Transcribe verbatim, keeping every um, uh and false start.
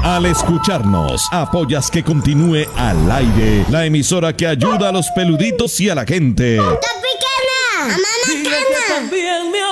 Al escucharnos, apoyas que continúe al aire la emisora que ayuda a los peluditos y a la gente. ¡Está pequeña! ¡Mamá, Dile que también me